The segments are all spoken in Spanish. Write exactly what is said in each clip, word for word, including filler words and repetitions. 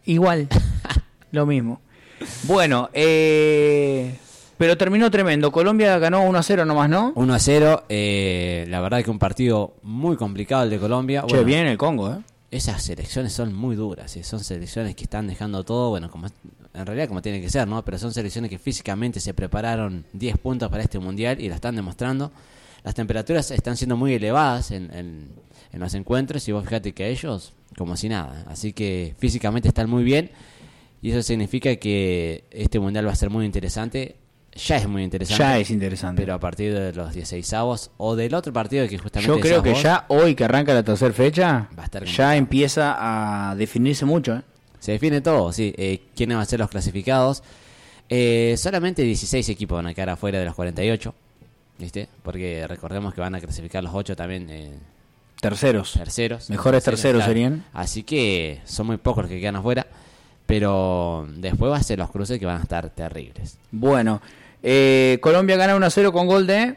Igual, lo mismo. Bueno, eh, pero terminó tremendo. Colombia ganó uno a cero nomás, ¿no? uno a cero, eh, la verdad que un partido muy complicado el de Colombia. Che, bueno, bien el Congo, ¿eh? esas selecciones son muy duras, ¿sí? Son selecciones que están dejando todo, bueno, como en realidad como tiene que ser, ¿no? Pero son selecciones que físicamente se prepararon diez puntos para este mundial y la están demostrando. Las temperaturas están siendo muy elevadas en, en, en los encuentros y vos fíjate que ellos como si nada, así que físicamente están muy bien y eso significa que este mundial va a ser muy interesante. Ya es muy interesante. Ya es interesante. Pero a partir de los dieciseisavos o del otro partido que justamente yo creo que vos, ya hoy que arranca la tercera fecha, va a estar ya empieza a definirse mucho, ¿eh? Se define todo, sí. Eh, ¿Quiénes van a ser los clasificados? Eh, solamente dieciséis equipos van a quedar afuera de los cuarenta y ocho, ¿viste? Porque recordemos que van a clasificar los ocho también. Eh, terceros. Terceros. Mejores terceros, claro. serían. Así que son muy pocos los que quedan afuera. Pero después va a ser los cruces que van a estar terribles. Bueno, eh, Colombia gana uno a cero con gol de...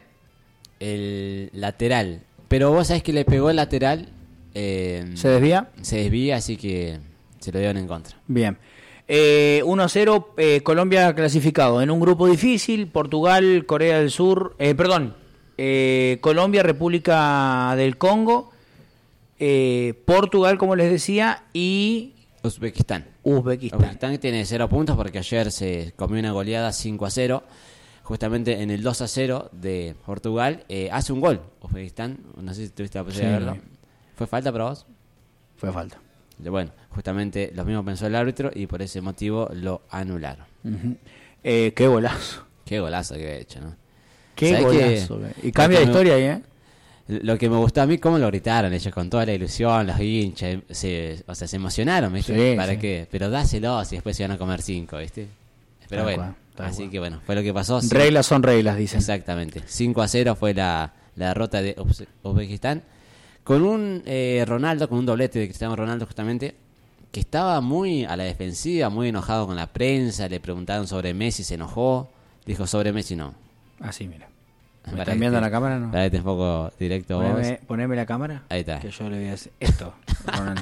El lateral. Pero vos sabés que le pegó el lateral. Eh, ¿Se desvía? Se desvía, así que se lo dieron en contra. Bien. Eh, uno a cero, eh, Colombia clasificado en un grupo difícil. Portugal, Corea del Sur, eh, perdón, eh, Colombia, República del Congo, eh, Portugal, como les decía, y Uzbekistán. Uzbekistán. Uzbekistán que tiene cero puntos porque ayer se comió una goleada cinco a cero. Justamente en el dos a cero de Portugal eh, hace un gol. Uzbekistán, no sé si tuviste la posibilidad Sí. de verlo. ¿Fue falta para vos? Fue falta. Bueno, justamente lo mismo pensó el árbitro y por ese motivo lo anularon. Uh-huh. Eh, qué golazo. Qué golazo que había hecho, ¿no? Qué golazo. Que, y cambia de historia ahí, ¿eh? Lo que me gustó a mí, cómo lo gritaron ellos, con toda la ilusión, los hinchas, se, o sea, se emocionaron, ¿viste? Sí, ¿Para sí. qué? Pero dáselos y después se van a comer cinco, ¿viste? Pero Tal bueno, cual, tal así cual. que bueno, fue lo que pasó. Reglas son reglas, dicen. Exactamente. cinco a cero fue la, la derrota de Uz- Uzbekistán. Con un eh, Ronaldo, con un doblete de Cristiano Ronaldo justamente, que estaba muy a la defensiva, muy enojado con la prensa, le preguntaron sobre Messi, se enojó, dijo sobre Messi no. Así, mira. ¿Me Para están que viendo te- la cámara no? Para que te un poco directo vos. Poneme, poneme la cámara. Ahí está. Que yo le voy a decir esto, Ronaldo.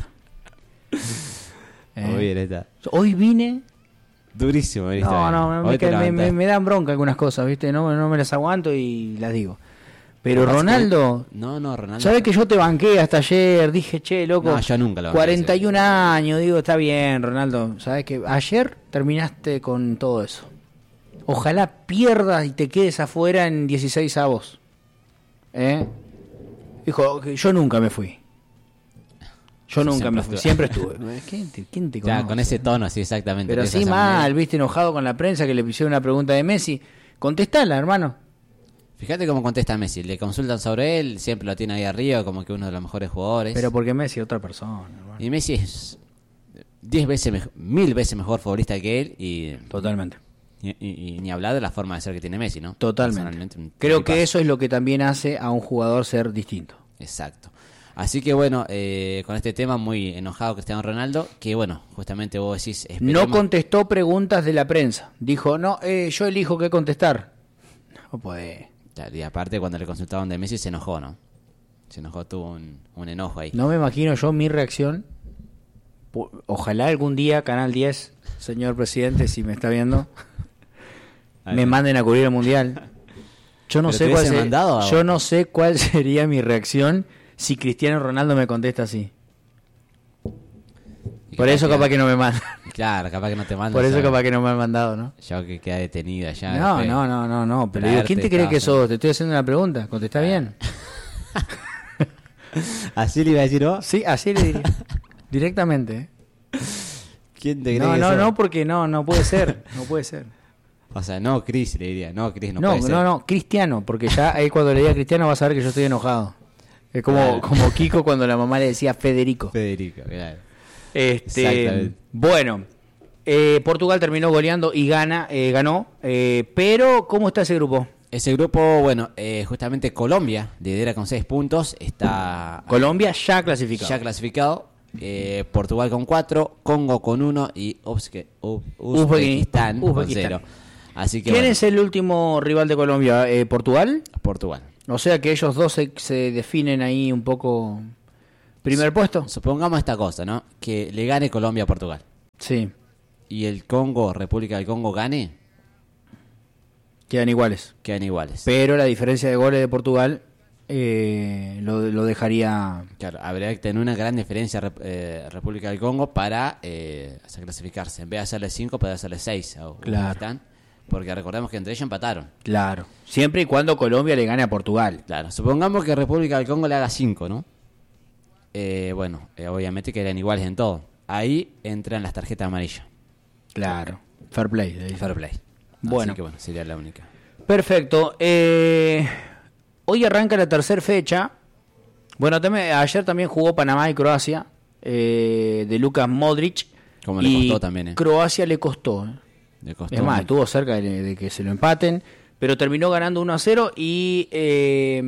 Eh, Muy bien, ahí está. Hoy vine... Durísimo, ¿viste? No, no, Hoy me, te me, me, levantaste. me dan bronca algunas cosas, ¿viste? No, no me las aguanto y las digo. Pero Pasa que- Ronaldo... No, no, Ronaldo. ¿Sabes que yo te banqué hasta ayer? Dije, che, loco, No, yo nunca lo banqué, cuarenta y un años, digo, está bien, Ronaldo. ¿Sabes que ayer terminaste con todo eso? Ojalá pierdas y te quedes afuera en dieciséis avos. ¿Eh? Dijo, que yo nunca me fui. Yo Sí, nunca siempre me fui, estuve. siempre estuve. ¿Quién te, quién te Ya, conoce? con ese tono, sí, exactamente. Pero de así esa mal, manera. viste, enojado con la prensa que le hicieron una pregunta de Messi. Contestala, hermano. Fíjate cómo contesta Messi. Le consultan sobre él, siempre lo tiene ahí arriba como que uno de los mejores jugadores. Pero porque Messi es otra persona, hermano. Y Messi es diez veces, mej- mil veces mejor futbolista que él y, Totalmente. y, y- y ni hablar de la forma de ser que tiene Messi, ¿no? Totalmente. Personalmente, un Creo tipazo. que eso es lo que también hace a un jugador ser distinto. Exacto. Así que bueno, eh, con este tema muy enojado Cristiano Ronaldo, que bueno, justamente vos decís... No esperemos- contestó preguntas de la prensa. Dijo, no, eh, yo elijo qué contestar. No puede. Y aparte cuando le consultaban de Messi se enojó, ¿no? Se enojó, tuvo un, un enojo ahí. No me imagino yo mi reacción. Po- Ojalá algún día Canal diez, señor presidente, si me está viendo, Ahí. me manden a cubrir el mundial. Yo no ¿Pero sé te cuál hubiesen se- mandado a- yo no sé cuál sería mi reacción si Cristiano Ronaldo me contesta así. Y Por eso que- capaz que no me mandan. Claro, capaz que no te manda. Por eso capaz que no me han mandado, ¿no? Ya que queda detenido allá. No, después. no, no, no, no. Pero Traerte, digo, ¿quién te cree que estaba- sos? Te estoy haciendo una pregunta. Contestá bien. ¿Así le iba a decir vos? Sí, así le diría. Directamente. ¿eh? ¿Quién te cree No, que no, sos? no, porque no, no puede ser. No puede ser. O sea, no, Chris le diría. No, Chris, no, No, puede ser. no, no, Cristiano, porque ya ahí cuando le diga Cristiano vas a ver que yo estoy enojado. Es como, Claro. como Kiko cuando la mamá le decía Federico. Federico, claro. Este, Exactamente. bueno, eh, Portugal terminó goleando y gana, eh, ganó. eh, pero, ¿cómo está ese grupo? Ese grupo, bueno, eh, justamente Colombia lidera con seis puntos. Está Colombia ya clasificado. ya clasificado. Eh, Portugal con cuatro, Congo con uno y Uzbe- U- Uzbekistán. Uzbekistán con Uzbekistán. cero. Así que ¿Quién bueno, es el último rival de Colombia? Eh, ¿Portugal? Portugal. O sea que ellos dos se, se definen ahí un poco. ¿Primer puesto? Supongamos esta cosa, ¿no? Que le gane Colombia a Portugal. Sí, y el Congo, República del Congo, gane, quedan iguales. quedan iguales. Pero la diferencia de goles de Portugal eh, lo, lo dejaría... Claro, habría que tener una gran diferencia Rep- eh, República del Congo para eh, clasificarse. En vez de hacerle cinco, puede hacerle seis a Claro. Uzbekistán, porque recordemos que entre ellos empataron. Claro. Siempre y cuando Colombia le gane a Portugal. Claro, supongamos que República del Congo le haga cinco, ¿no? Eh, bueno, eh, obviamente quedan iguales en todo. Ahí entran las tarjetas amarillas. Claro. Fair play. le dice. Fair play. Bueno. Así que bueno, sería la única. Perfecto. Eh, hoy arranca la tercera fecha. Bueno, también, ayer también jugó Panamá y Croacia, eh, de Lucas Modric. Como le y costó también, ¿eh? Croacia le costó. ¿eh? Le costó Es más, mucho. estuvo cerca de, de que se lo empaten, pero terminó ganando uno a cero y eh,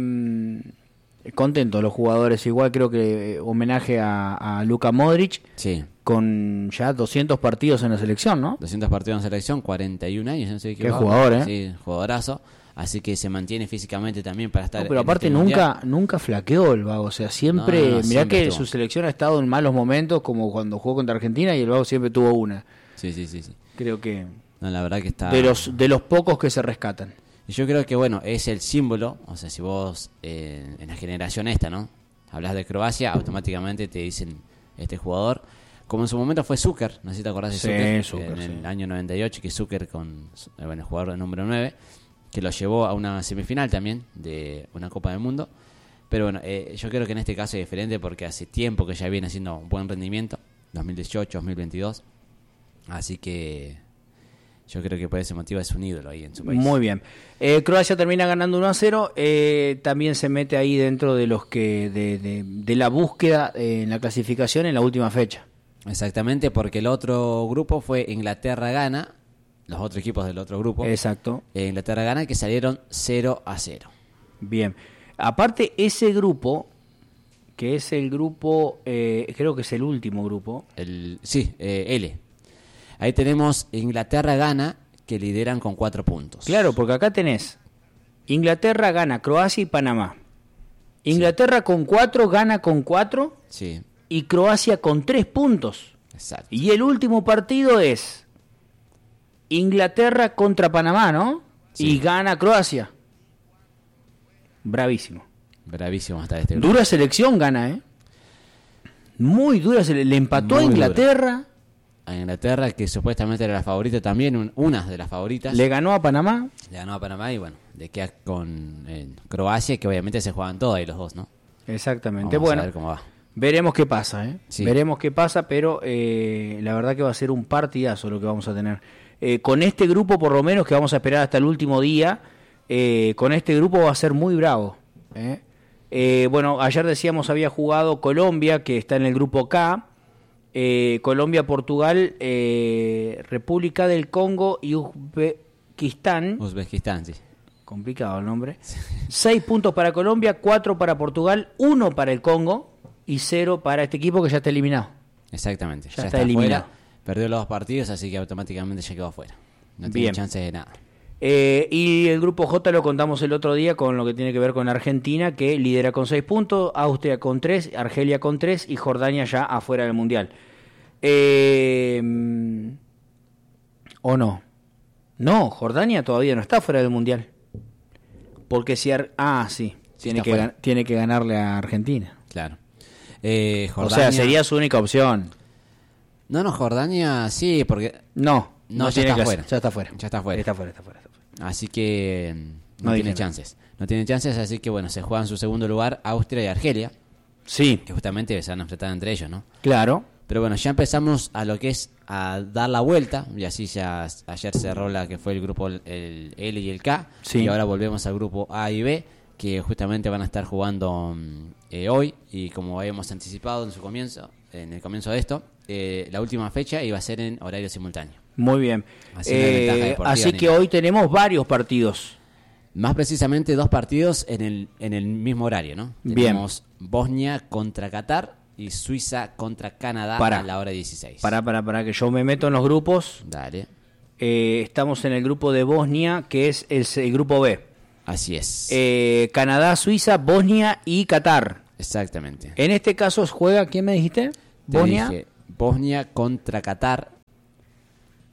contentos los jugadores. Igual creo que eh, homenaje a, a Luka Modric Sí, con ya doscientos partidos en la selección, ¿no? doscientos partidos en selección, cuarenta y un años, no sé Qué jugador, ¿eh? Sí, jugadorazo. Así que se mantiene físicamente también para estar. No, pero en aparte este nunca mundial. nunca flaqueó el Vago, o sea, siempre, No, no, no, mirá siempre que estuvo. su selección ha estado en malos momentos, como cuando jugó contra Argentina y el Vago siempre tuvo una. Sí, sí, sí, sí. Creo que No, la verdad que está. de los de los pocos que se rescatan. Y yo creo que, bueno, es el símbolo. O sea, si vos eh, en la generación esta, ¿no? Hablas de Croacia, automáticamente te dicen este jugador. Como en su momento fue Zucker, no sé si te acordás de Sí, Zucker, Zucker, en el sí. año noventa y ocho, que Zucker con eh, bueno, el jugador número nueve, que lo llevó a una semifinal también de una Copa del Mundo. Pero bueno, eh, yo creo que en este caso es diferente porque hace tiempo que ya viene haciendo un buen rendimiento, dos mil dieciocho, dos mil veintidós. Así que yo creo que por ese motivo es un ídolo ahí en su país. Muy bien. Eh, Croacia termina ganando uno a cero. Eh, también se mete ahí dentro de los que de, de, de la búsqueda eh, en la clasificación en la última fecha. Exactamente, porque el otro grupo fue Inglaterra-Ghana, los otros equipos del otro grupo. Exacto. Eh, Inglaterra-Ghana, que salieron cero a cero. Bien. Aparte, ese grupo, que es el grupo, eh, creo que es el último grupo. El, sí, eh, L. Ahí tenemos Inglaterra-Ghana, que lideran con cuatro puntos. Claro, porque acá tenés Inglaterra, gana Croacia y Panamá. Inglaterra con cuatro, gana con cuatro Sí, y Croacia con tres puntos. exacto. Y el último partido es Inglaterra contra Panamá, ¿no? Sí. Y gana Croacia. Bravísimo. Bravísimo hasta este grupo. Dura selección gana, ¿eh? Muy dura. Se le, le empató Muy a dura. Inglaterra, A Inglaterra, que supuestamente era la favorita también, un- una de las favoritas. le ganó a Panamá. Le ganó a Panamá y bueno, le queda con eh, Croacia, que obviamente se juegan todos ahí los dos, ¿no? Exactamente. Vamos bueno, a ver cómo va. veremos qué pasa, ¿eh? Sí. Veremos qué pasa, pero eh, la verdad que va a ser un partidazo lo que vamos a tener. Eh, con este grupo, por lo menos, que vamos a esperar hasta el último día, eh, con este grupo va a ser muy bravo. ¿eh? Eh, bueno, ayer decíamos había jugado Colombia, que está en el grupo K, eh, Colombia, Portugal, eh, República del Congo y Uzbekistán. Uzbekistán, sí. Complicado el nombre. Seis puntos para Colombia, cuatro para Portugal, uno para el Congo y cero para este equipo que ya está eliminado. Exactamente. Ya está eliminado. Fuera, perdió los dos partidos, así que automáticamente ya quedó fuera. No tiene Bien. chance de nada. Eh, y el grupo J lo contamos el otro día con lo que tiene que ver con Argentina, que lidera con seis puntos, Austria con tres, Argelia con tres y Jordania ya afuera del Mundial. Eh, ¿O no? No, Jordania todavía no está fuera del Mundial. Porque si... Ar- ah, sí. Sí, Tiene está que, fuera. gan- tiene que ganarle a Argentina. Claro. Eh, O Jordania... sea, sería su única opción. No, no, Jordania sí, porque... No, No, no, ya tiene está que fuera. hacer, ya está fuera. Ya está fuera. Está fuera, está fuera, está fuera. Así que mm, no, No tiene dice nada. chances. No tiene chances, así que bueno, se juegan su segundo lugar Austria y Argelia, Sí, que justamente se van a enfrentar entre ellos, ¿no? claro. Pero bueno, ya empezamos a lo que es a dar la vuelta, y así ya ayer cerró la que fue el grupo el L y el K, Sí. y ahora volvemos al grupo A y B, que justamente van a estar jugando mm, eh, hoy, y como habíamos anticipado en su comienzo, en el comienzo de esto, eh, la última fecha iba a ser en horario simultáneo. Muy bien. Así no hay ventaja Eh, deportiva así ni que nada. hoy tenemos varios partidos. Más precisamente dos partidos en el, en el mismo horario, ¿no? Bien. Tenemos Bosnia contra Qatar y Suiza contra Canadá Pará. a la hora dieciséis. Para, para, para que yo me meto en los grupos. Dale. Eh, estamos en el grupo de Bosnia, que es el, el grupo B. Así es. Eh, Canadá, Suiza, Bosnia y Qatar. Exactamente. En este caso juega, ¿quién me dijiste? Te Bosnia. dije Bosnia contra Qatar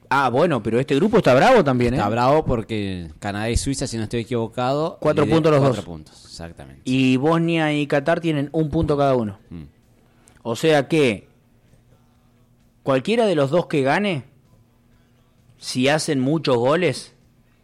Ah, bueno, pero este grupo está bravo también, ¿eh? Está bravo porque Canadá y Suiza, si no estoy equivocado... Cuatro puntos los cuatro dos. puntos, exactamente. Y Bosnia y Qatar tienen un punto cada uno. Mm. O sea que cualquiera de los dos que gane, si hacen muchos goles,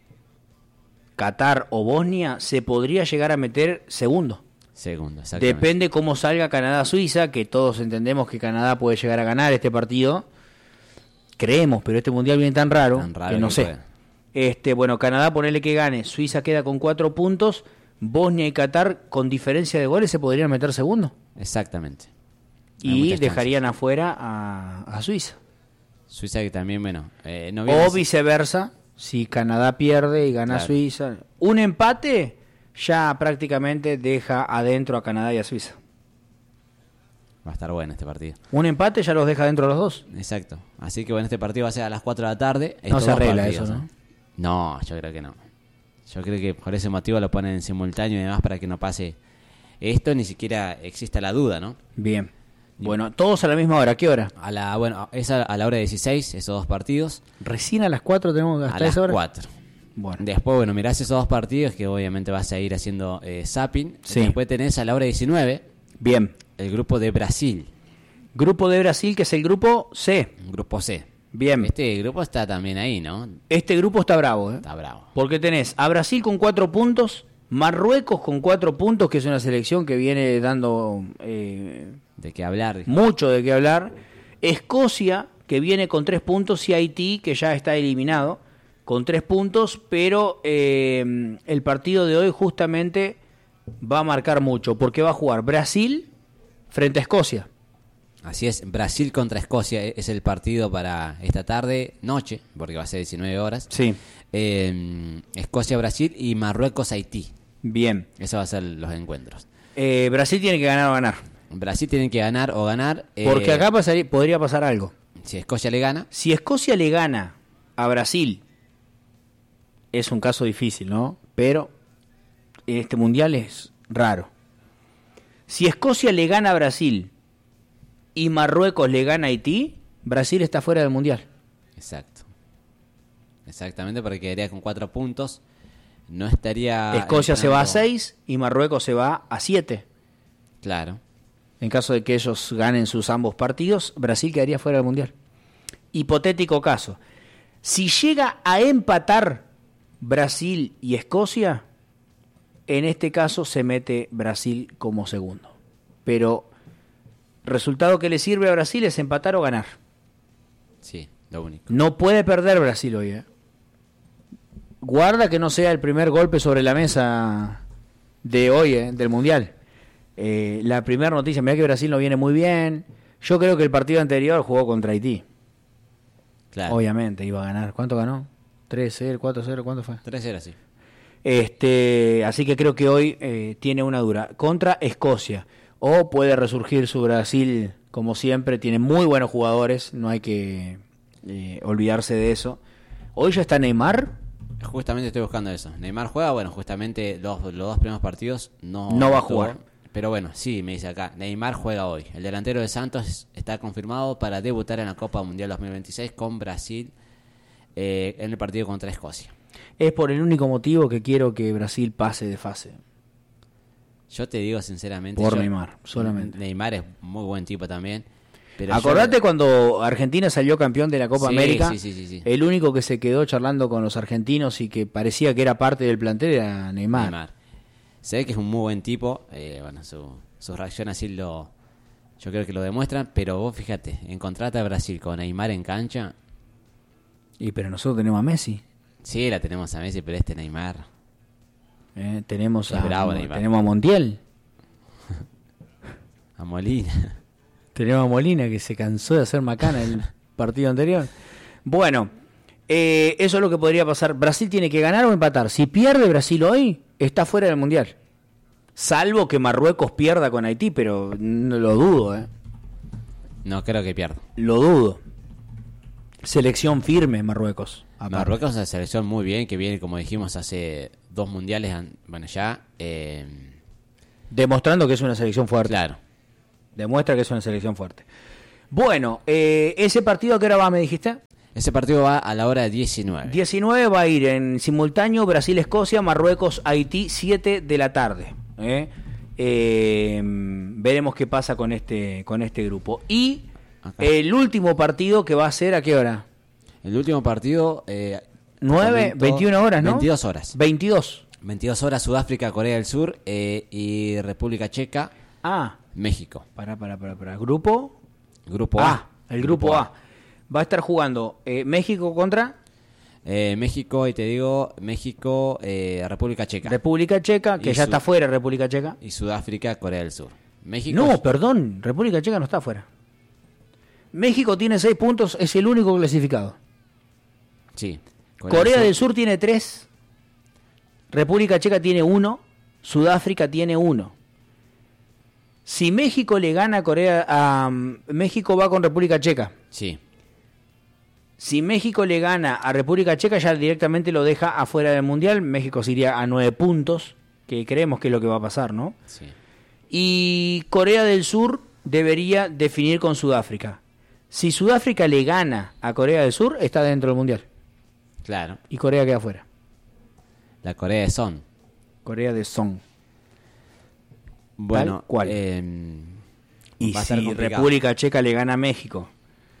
Qatar o Bosnia, se podría llegar a meter segundo. Segundo, exactamente. Depende cómo salga Canadá-Suiza, que todos entendemos que Canadá puede llegar a ganar este partido. Creemos, pero este mundial viene tan raro, Tan raro que no que sé. puede. Este, bueno, Canadá ponele que gane, Suiza queda con cuatro puntos, Bosnia y Qatar con diferencia de goles se podrían meter segundo. Exactamente. Hay Y muchas dejarían afuera a, a Suiza. Suiza que también, bueno... Eh, no O vimos- viceversa, si Canadá pierde y gana Claro. Suiza. Un empate ya prácticamente deja adentro a Canadá y a Suiza. Va a estar bueno este partido. Un empate ya los deja dentro a los dos. Exacto. Así que bueno, este partido va a ser a las cuatro de la tarde. No Estos se dos arregla partidos, eso, ¿no? No, yo creo que no. Yo creo que por ese motivo lo ponen en simultáneo y demás para que no pase esto, ni siquiera exista la duda, ¿no? Bien. Bueno, todos a la misma hora. ¿Qué hora? A la, bueno, es a, a la hora dieciséis, esos dos partidos. Recién a las cuatro tenemos hasta A las esa hora. cuatro. Bueno. Después, bueno, mirás esos dos partidos que obviamente vas a ir haciendo eh, zapping. Sí. Después tenés a la hora diecinueve Bien. el grupo de Brasil, Grupo de Brasil, que es el grupo C. grupo C. Bien. Este grupo está también ahí, ¿no? Este grupo está bravo, ¿eh? Está bravo. Porque tenés a Brasil con cuatro puntos, Marruecos con cuatro puntos, que es una selección que viene dando eh, De qué hablar. mucho de qué hablar. Escocia, que viene con tres puntos, y Haití, que ya está eliminado, con tres puntos, pero eh, el partido de hoy justamente va a marcar mucho, porque va a jugar Brasil frente a Escocia. Así es, Brasil contra Escocia es el partido para esta tarde, noche, porque va a ser diecinueve horas. Sí. Eh, Escocia-Brasil y Marruecos-Haití. Bien. Esos van a ser los encuentros. Eh, Brasil tiene que ganar o ganar. Brasil tiene que ganar o ganar. eh, Porque acá pasaría- podría pasar algo. Si Escocia le gana, Si Escocia le gana a Brasil, es un caso difícil, ¿no? Pero en este mundial es raro. Si Escocia le gana a Brasil y Marruecos le gana a Haití, Brasil está fuera del mundial. exacto. Exactamente, porque quedaría con cuatro puntos. No estaría. Escocia se va a entrando- seis y Marruecos se va a siete. Claro. En caso de que ellos ganen sus ambos partidos, Brasil quedaría fuera del mundial. Hipotético caso. Si llega a empatar Brasil y Escocia, en este caso se mete Brasil como segundo. Pero resultado que le sirve a Brasil es empatar o ganar. Sí, lo único. No puede perder Brasil hoy, ¿eh? Guarda que no sea el primer golpe sobre la mesa de hoy, ¿eh? Del mundial. Eh, la primera noticia, mirá que Brasil no viene muy bien. Yo creo que el partido anterior jugó contra Haití. Claro. Obviamente iba a ganar. ¿Cuánto ganó? tres cero, cuatro cero, ¿cuánto fue? tres cero, sí. Este, así que creo que hoy eh, tiene una dura. Contra Escocia. O puede resurgir su Brasil, como siempre. Tiene muy buenos jugadores. No hay que eh, olvidarse de eso. Hoy ya está Neymar. Justamente estoy buscando eso. Neymar juega, bueno, justamente los, los dos primeros partidos no, No va a estuvo. jugar. Pero bueno, sí, me dice acá, Neymar juega hoy. El delantero de Santos está confirmado para debutar en la Copa Mundial dos mil veintiséis con Brasil eh, en el partido contra Escocia. Es por el único motivo que quiero que Brasil pase de fase. Yo te digo sinceramente... Por yo- Neymar, solamente. Neymar es muy buen tipo también. Pero Acordate yo- cuando Argentina salió campeón de la Copa Sí, América. sí, sí, sí, sí. El único que se quedó charlando con los argentinos y que parecía que era parte del plantel era Neymar. Neymar. Se ve que es un muy buen tipo. Eh, bueno, su, sus reacciones así lo... Yo creo que lo demuestran. Pero vos fíjate, encontrate a Brasil con Neymar en cancha. Y pero nosotros tenemos a Messi. Sí, la tenemos a Messi, pero este Neymar... eh, tenemos Es a bravo, Neymar. tenemos a Montiel. A Molina. Tenemos a Molina que se cansó de hacer macana el partido anterior. Bueno, eh, eso es lo que podría pasar. Brasil tiene que ganar o empatar. Si pierde Brasil hoy, está fuera del mundial. Salvo que Marruecos pierda con Haití, pero no lo dudo, ¿eh? No creo que pierda. Lo dudo. Selección firme Marruecos. aparte. Marruecos es una selección muy bien, que viene, como dijimos, hace dos mundiales, an- bueno, ya. Eh, Demostrando que es una selección fuerte. claro. Demuestra que es una selección fuerte. Bueno, eh, ese partido, ¿a qué hora va, me dijiste? Ese partido va a la hora diecinueve. diecinueve va a ir en simultáneo Brasil-Escocia, Marruecos-Haití, siete de la tarde. ¿eh? Eh, veremos qué pasa con este, con este grupo. Y acá. El último partido que va a ser, ¿a qué hora? El último partido... Eh, nueve, veintiuna horas, ¿no? veintidós horas. veintidós. veintidós horas, Sudáfrica, Corea del Sur eh, y República Checa, ah, México. Para, para, para, para. ¿Grupo? Grupo A. Ah, el grupo, grupo A. A. Va a estar jugando eh, México contra... Eh, México, y te digo, México, eh, República Checa. República Checa, que y ya Sud- está fuera República Checa. Y Sudáfrica, Corea del Sur. México. No, perdón, República Checa no está fuera. México tiene seis puntos, es el único clasificado. Sí. Corea, Corea del Sur tiene tres, República Checa tiene uno, Sudáfrica tiene uno. Si México le gana a Corea, a um, México va con República Checa. Sí. Si México le gana a República Checa, ya directamente lo deja afuera del Mundial. México se iría a nueve puntos, que creemos que es lo que va a pasar, ¿no? Sí. Y Corea del Sur debería definir con Sudáfrica. Si Sudáfrica le gana a Corea del Sur, está dentro del Mundial. Claro. Y Corea queda afuera. La Corea de Son. Corea de Son. Bueno, Tal cual. Eh, y va a ser si complicado. República Checa le gana a México,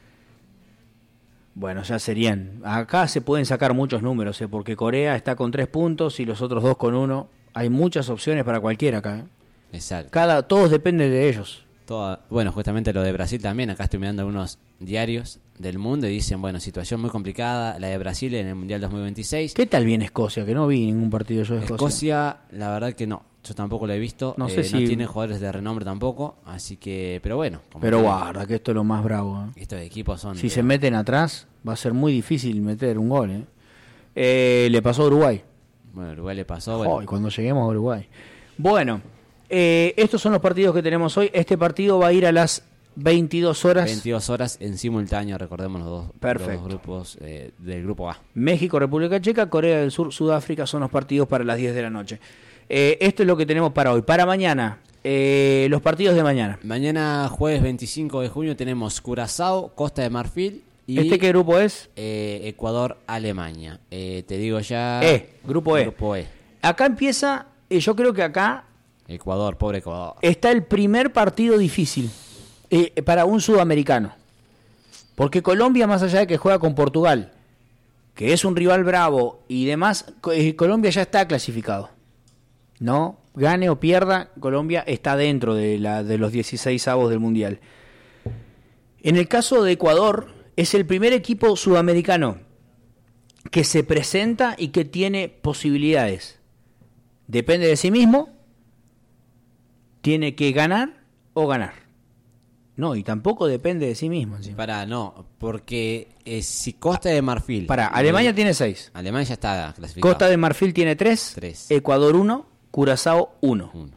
bueno, ya serían... Acá se pueden sacar muchos números, ¿eh? Porque Corea está con tres puntos y los otros dos con uno. Hay muchas opciones para cualquiera acá, ¿eh? Exacto. Cada, todos dependen de ellos. Toda, bueno, justamente lo de Brasil también. Acá estoy mirando algunos diarios del mundo y dicen, bueno, situación muy complicada, la de Brasil en el Mundial dos mil veintiséis. ¿Qué tal viene Escocia? Que no vi ningún partido yo de Escocia. Escocia, la verdad que no. Yo tampoco lo he visto. No sé eh, si... No tiene jugadores de renombre tampoco. Así que, pero bueno. Como pero que, guarda, que esto es lo más bravo. ¿eh? Estos equipos son... Si de... se meten atrás, va a ser muy difícil meter un gol. ¿eh? Eh, le pasó a Uruguay. Bueno, Uruguay le pasó. Bueno. Oh, y cuando lleguemos a Uruguay. Bueno, eh, estos son los partidos que tenemos hoy. Este partido va a ir a las veintidós horas. veintidós horas en simultáneo, recordemos los dos, Perfecto. los dos grupos eh, del grupo A. México, República Checa, Corea del Sur, Sudáfrica son los partidos para las diez de la noche. Eh, esto es lo que tenemos para hoy. Para mañana, eh, los partidos de mañana. Mañana, jueves veinticinco de junio, tenemos Curazao, Costa de Marfil y ¿Este qué grupo es? eh, Ecuador, Alemania. Eh, te digo ya... E, grupo E. Grupo E. Acá empieza, eh, yo creo que acá Ecuador, pobre Ecuador. está el primer partido difícil eh, para un sudamericano. Porque Colombia, más allá de que juega con Portugal, que es un rival bravo y demás, eh, Colombia ya está clasificado. ¿No? Gane o pierda, Colombia está dentro de, la, de los dieciséis avos del Mundial. En el caso de Ecuador, es el primer equipo sudamericano que se presenta y que tiene posibilidades. Depende de sí mismo, tiene que ganar o ganar. No, y tampoco depende de sí mismo. Encima. Para, no, porque eh, si Costa de Marfil... Para, Alemania eh, tiene seis. Alemania ya está clasificado. Costa de Marfil tiene tres. Tres. Ecuador uno. Curazao uno. Uno.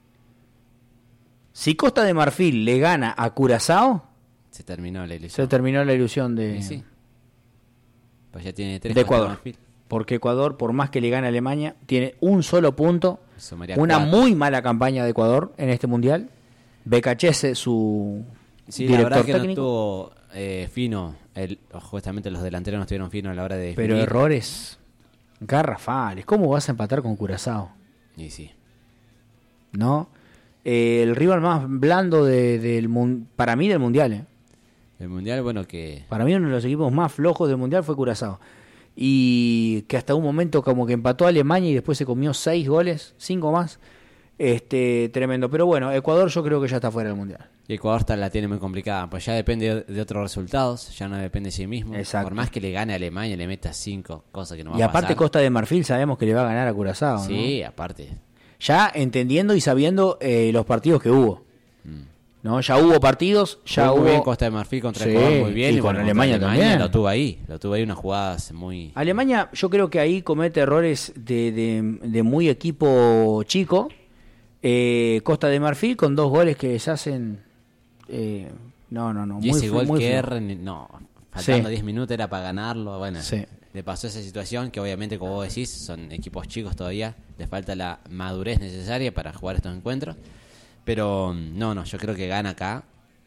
Si Costa de Marfil le gana a Curazao, Se terminó la ilusión. se terminó la ilusión de, Sí, sí. Pues ya tiene tres de Costa Ecuador. Marfil. Porque Ecuador, por más que le gane a Alemania, tiene un solo punto. Sumaría Una cuatro. muy mala campaña de Ecuador en este Mundial. Becachese, su Sí, la director verdad que no técnico. estuvo eh, fino. El, justamente los delanteros no estuvieron finos a la hora de Pero definir. errores garrafales. ¿Cómo vas a empatar con Curazao? Y sí. ¿No? Eh, el rival más blando de, del mun- para mí del Mundial. ¿eh? El Mundial, bueno, que... Para mí uno de los equipos más flojos del Mundial fue Curazao. Y que hasta un momento como que empató a Alemania y después se comió seis goles, cinco más. Este, tremendo. Pero bueno, Ecuador yo creo que ya está fuera del Mundial. Y Ecuador está, la tiene muy complicada. Pues ya depende de otros resultados. Ya no depende de sí mismo. Exacto. Por más que le gane a Alemania, le meta cinco, cosas que no va Y a aparte pasar. Costa de Marfil sabemos que le va a ganar a Curazao. Sí, ¿no? aparte. Ya entendiendo y sabiendo eh, los partidos que hubo. ¿No? Ya hubo partidos, ya Jugó hubo... muy bien Costa de Marfil contra Sí, Ecuador, muy bien. y con bueno, contra Alemania también. Lo tuvo ahí. Lo tuvo ahí unas jugadas muy... Alemania, yo creo que ahí comete errores de, de, de muy equipo chico. Eh, Costa de Marfil con dos goles que se hacen... Eh, no, no, no. Y muy, ese gol muy que feo. erren, no, faltando Sí. diez minutos era para ganarlo. Bueno, Sí. le pasó esa situación que obviamente, como vos decís, son equipos chicos todavía. Les falta la madurez necesaria para jugar estos encuentros. Pero no, no, yo creo que gana acá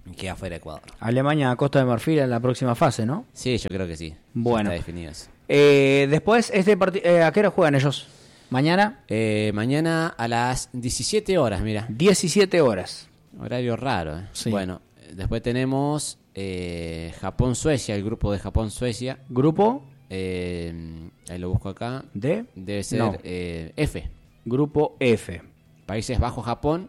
Y queda fuera Ecuador. Alemania a Costa de Marfil en la próxima fase, ¿no? Sí, yo creo que sí. Bueno. Ya está definido eso. Eh, después, este partido, eh, ¿a qué hora juegan ellos? ¿Mañana? Eh, mañana a las diecisiete horas, mira. diecisiete horas. Horario raro, ¿eh? Sí. Bueno, después tenemos eh, Japón-Suecia, el grupo de Japón-Suecia. ¿Grupo? Eh, ahí lo busco acá. ¿D? Debe ser No. eh, F. Grupo F. Países Bajos-Japón.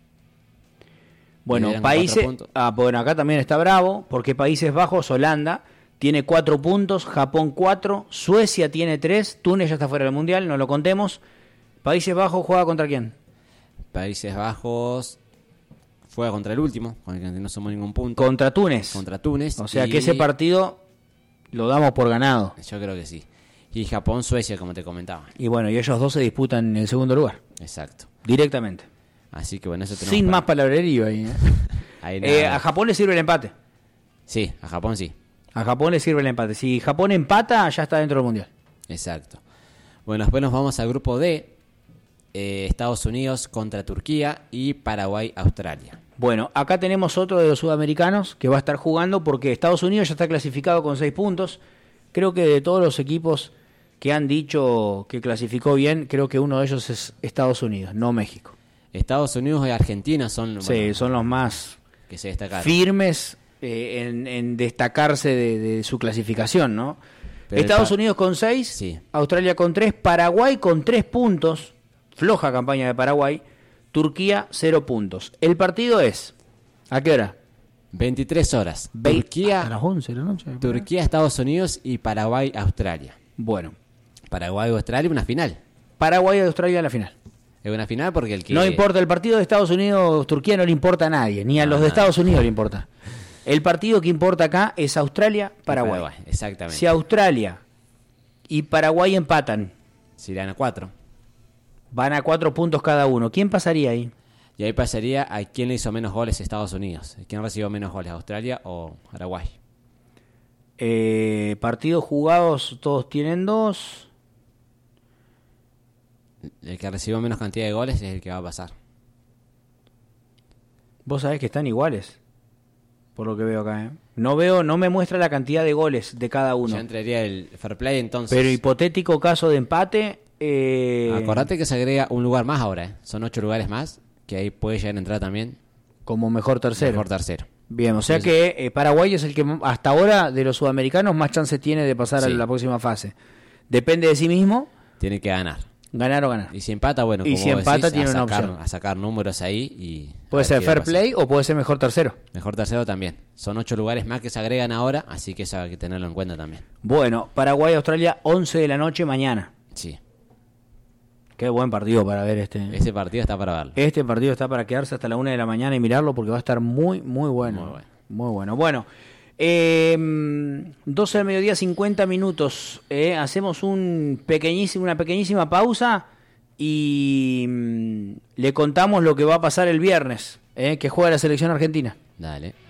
Bueno, Lideran con países... cuatro puntos. Ah, bueno, acá también está bravo, porque Países Bajos, Holanda, tiene cuatro puntos, Japón cuatro, Suecia tiene tres, Túnez ya está fuera del Mundial, no lo contemos. Países Bajos juega contra quién? Países Bajos juega contra el último, con el que no somos ningún punto. Contra Túnez. Contra Túnez. O sea y- que ese partido lo damos por ganado. Yo creo que sí. Y Japón-Suecia, como te comentaba. Y bueno, y ellos dos se disputan el segundo lugar, Exacto. directamente. Así que bueno, eso tenemos. Sin para- más palabrerío ahí. ¿eh? Ahí Eh, nada. a Japón le sirve el empate. Sí, a Japón sí. A Japón le sirve el empate. Si Japón empata, ya está dentro del Mundial. Exacto. Bueno, después nos vamos al grupo D. eh, Estados Unidos contra Turquía y Paraguay-Australia. Bueno, acá tenemos otro de los sudamericanos que va a estar jugando porque Estados Unidos ya está clasificado con seis puntos. Creo que de todos los equipos que han dicho que clasificó bien, creo que uno de ellos es Estados Unidos, no México. Estados Unidos y Argentina son, Sí, bueno, son los más que se destacaron. firmes eh, en, en destacarse de, de su clasificación, ¿no? Pero Estados el pa- Unidos con seis, Sí. Australia con tres, Paraguay con tres puntos, floja campaña de Paraguay, Turquía cero puntos. El partido es, ¿a qué hora? veintitrés horas. Ve- Turquía, a las once de la noche. Turquía, Estados Unidos y Paraguay-Australia. Bueno, Paraguay-Australia, una final. Paraguay y Australia en la final. Es una final porque el que... No importa, el partido de Estados Unidos-Turquía no le importa a nadie, ni a No, los de nadie. Estados Unidos le importa. El partido que importa acá es Australia-Paraguay. Exactamente. Si Australia y Paraguay empatan, Si le dan a cuatro. van a cuatro puntos cada uno. ¿Quién pasaría ahí? Y ahí pasaría a quién le hizo menos goles a Estados Unidos. ¿Quién recibió menos goles? ¿Australia o Paraguay? Eh, partidos jugados, todos tienen dos. El que recibió menos cantidad de goles es el que va a pasar. Vos sabés que están iguales, por lo que veo acá. ¿eh? No veo, no me muestra la cantidad de goles de cada uno. Ya entraría el fair play entonces. Pero hipotético caso de empate. Eh, Acordate que se agrega un lugar más ahora. ¿eh? Son ocho lugares más. Que ahí puede llegar a entrar también. como mejor tercero. Mejor tercero. Bien, o sea Sí, que eh, Paraguay es el que m- hasta ahora de los sudamericanos más chance tiene de pasar a Sí. la próxima fase. Depende de sí mismo, Tiene que ganar. ganar o ganar. Y si empata, bueno, Y como si vos empata, decís, tiene a una sacar, opción. a sacar números ahí y... a Puede ver ser qué fair va a pasar. play o puede ser mejor tercero. Mejor tercero también. Son ocho lugares más que se agregan ahora, así que eso hay que tenerlo en cuenta también. Bueno, Paraguay-Australia, once de la noche mañana. Sí. Qué buen partido para ver este. Ese partido está para verlo. Este partido está para quedarse hasta la una de la mañana y mirarlo porque va a estar muy, muy bueno. Muy bueno. Muy bueno. Bueno, eh, doce del mediodía, cincuenta minutos. eh, hacemos un pequeñísimo, una pequeñísima pausa y mm, le contamos lo que va a pasar el viernes, eh, que juega la selección argentina. Dale.